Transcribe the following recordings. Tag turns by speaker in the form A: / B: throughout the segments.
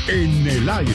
A: en el aire.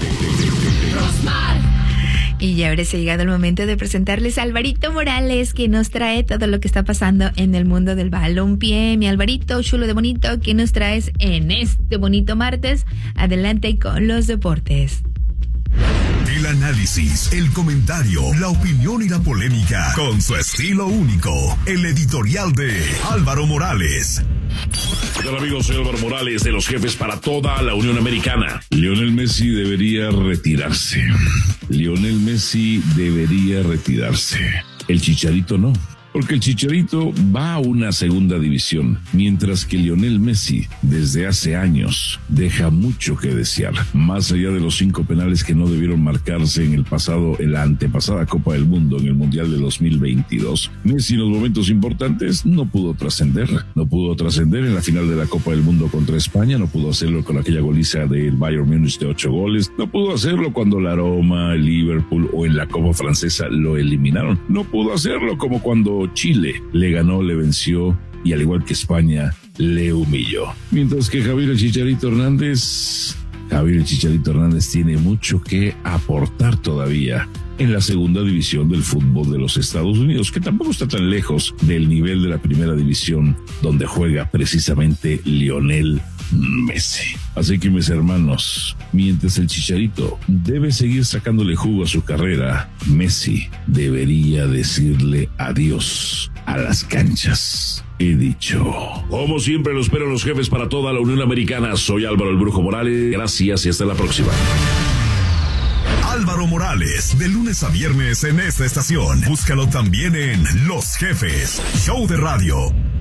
B: Y ya ahora se ha llegado el momento de presentarles a Alvarito Morales, que nos trae todo lo que está pasando en el mundo del balompié. Mi Alvarito, chulo de bonito, ¿qué nos traes en este bonito martes? Adelante con los deportes.
A: El análisis, el comentario, la opinión y la polémica, con su estilo único. El editorial de Álvaro Morales.
C: ¿Qué tal, amigos? Soy Álvaro Morales, de los jefes para toda la Unión Americana. Lionel Messi debería retirarse. Lionel Messi debería retirarse. El Chicharito no. Porque el Chicharito va a una segunda división, mientras que Lionel Messi, desde hace años, deja mucho que desear. Más allá de los 5 penales que no debieron marcarse en la antepasada Copa del Mundo, en el Mundial de 2022, Messi en los momentos importantes no pudo trascender. No pudo trascender en la final de la Copa del Mundo contra España, no pudo hacerlo con aquella goliza del Bayern Múnich de 8 goles, no pudo hacerlo cuando la Roma, el Liverpool o en la Copa Francesa lo eliminaron, no pudo hacerlo como cuando Chile le ganó, le venció y al igual que España le humilló. Mientras que Javier el Chicharito Hernández tiene mucho que aportar todavía en la segunda división del fútbol de los Estados Unidos, que tampoco está tan lejos del nivel de la primera división donde juega precisamente Lionel Messi. Así que, mis hermanos, mientras el Chicharito debe seguir sacándole jugo a su carrera, Messi debería decirle adiós a las canchas. He dicho. Como siempre, lo esperan los jefes para toda la Unión Americana. Soy Álvaro el Brujo Morales. Gracias y hasta la próxima.
A: Álvaro Morales, de lunes a viernes en esta estación. Búscalo también en Los Jefes, show de radio.